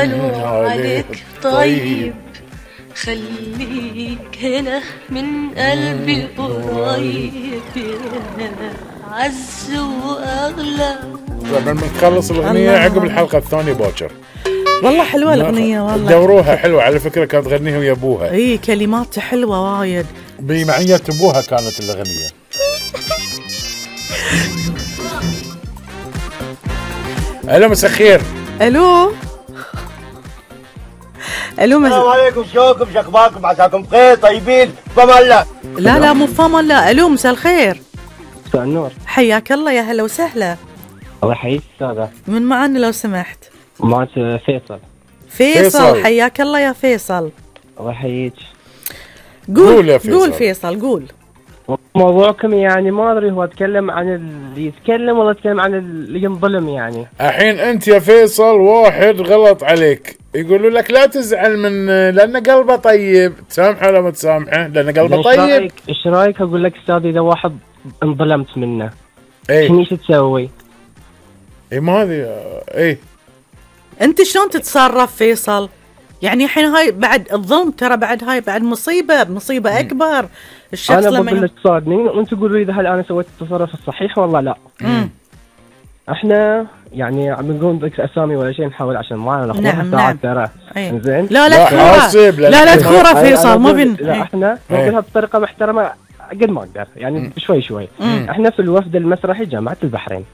قالوا عليك طيب، خليك هنا من قلبي قريب يا عز وأغلى. طبعا بنخلص الأغنية عقب الحلقة الثانية باكر. والله حلوة الأغنية والله. دوروها حلوة على فكرة، كانت تغنيها ويا أبوها. اي كلمات حلوة وايد. بمعية أبوها كانت الأغنية. ألو مساء الخير. الو السلام عليكم، شلونكم؟ شو اخباركم؟ عساكم بخير طيبين فما الله. لا مو فما الله. الو مساء الخير. مساء النور. حياك الله، يا هلا وسهلا. الله يحييك استاذة. من معانا لو سمحت؟ معك فيصل. فيصل حياك الله يا فيصل. الله يحييك. قول يا فيصل. قول فيصل قول. موضوعكم يعني ما ادري، هو اتكلم عن اللي يتكلم ولا اتكلم عن اللي ينظلم يعني. الحين انت يا فيصل واحد غلط عليك، يقولوا لك لا تزعل من لان قلبه طيب، تسامحه ولا ما تسامحه لان قلبه طيب؟ ايش رايك اقول لك استاذ اذا واحد انظلمت منه اي شنو تسوي؟ اي ما هذه اي انت شلون تتصرف فيصل؟ يعني الحين هاي بعد الظلم، ترى بعد هاي بعد مصيبة أكبر. الشخص أنا لما بقول لك تصادني وأنت تقولوا لي إذا هل أنا سويت التصرف الصحيح ولا لا. إحنا يعني عم نقول ذكر أسامي ولا شيء، نحاول عشان ما ناخذها ساعات ترى. زين. لا تخورة فيصل ما بين. لا إحنا نقولها بطريقة محترمة قد ما أقدر يعني شوي. إحنا في الوفد المسرحي جامعة البحرين.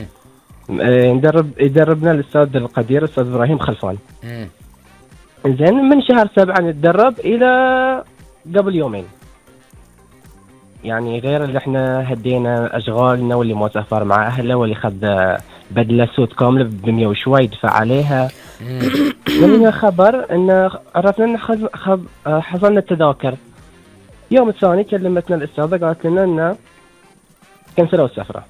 يدربنا الأستاذ القدير الأستاذ إبراهيم خلفان. زين من شهر 7 نتدرب الى قبل يومين، يعني غير اللي احنا هدينا اشغالنا واللي ما سافر مع اهله واللي خذ بدله سود كامله ب100 وشوي دفع عليها. لما خبر ان عرفنا ان حصلنا التذاكر. يوم الثاني كلمتنا الاستاذه قالت لنا ان كنسلوا السفره.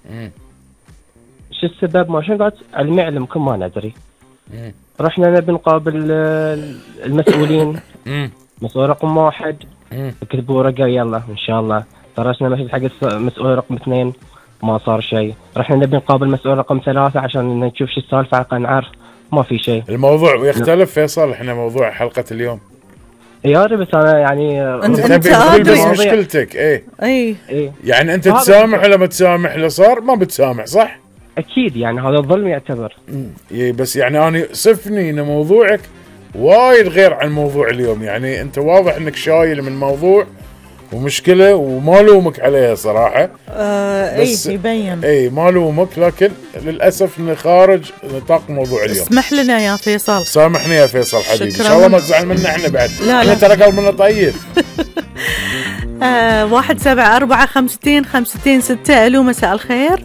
شو السبب؟ ما شنو؟ قالت علمي علمكم ما ندري. رحنا نبي نقابل المسؤولين. مسؤول رقم 1 كتبوا ورقه يلا ان شاء الله. درسنا مسج حق مسؤول رقم 2 ما صار شيء. رحنا نبي نقابل مسؤول رقم 3 عشان نشوف شو السالفه عشان نعرف ما في شيء. الموضوع يختلف فيصل. احنا موضوع حلقه اليوم يا رب بس انا يعني انت تقول بس مشكلتك. اي يعني انت تسامح ولا ما تسامح؟ اللي صار ما بتسامح صح؟ اكيد يعني هذا الظلم يعتبر. بس يعني انا صفني ان موضوعك وايد غير عن موضوع اليوم. يعني انت واضح انك شايل من موضوع ومشكله وما لومك عليها صراحه. بس يبين ما لومك، لكن للاسف انه خارج نطاق موضوع اليوم. اسمح لنا يا فيصل. سامحني يا فيصل حبيبي. ان شاء الله ما تزعل منا احنا بعد. لا ترى قلبنا طيب. 17452 الو مساء الخير.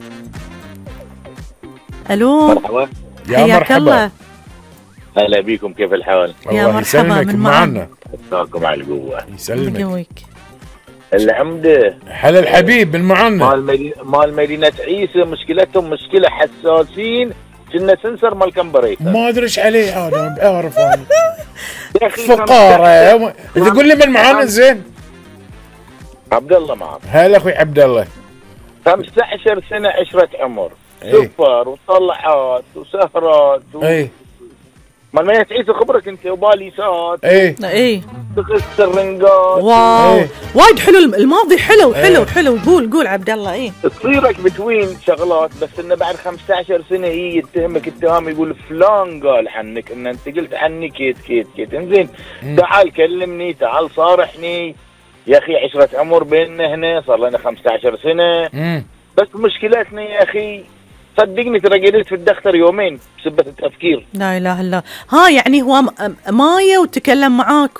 الو مرحبا. يا مرحبا. هلا بيكم، كيف الحال؟ يا مرحبا. من معنا؟ مساكم على القوه. يسلمك. الحمد. هلا الحبيب من معنا. مال مدينه عيسى مشكلتهم مشكله حساسين، كنا سنسر مال كمبريتر. ما ادري ايش عليه هذا، اعرف انا يا اخي فقاره. تقول لي من معانا زين؟ عبد الله معك. هلا اخوي عبد الله. 15 سنه عشره عمر. سفر وطلعات وسهرات ما عيسى خبرك انت وباليسات. تغسل الرنقات. واو وايد حلو الماضي. حلو. قول عبد الله. تصيرك بتوين شغلات، بس انه بعد 15 سنه هي يتهمك اتهام، يقول فلان قال عنك ان انت قلت عني كيت. انزين تعال كلمني، تعال صارحني يا اخي. عشرة عمر بيننا هنا صار لنا 15 سنه. بس مشكلتنا يا اخي صدقني ترى قعدت في الدختر يومين بسبة التفكير. لا اله الا الله. يعني هو مايه وتكلم معاك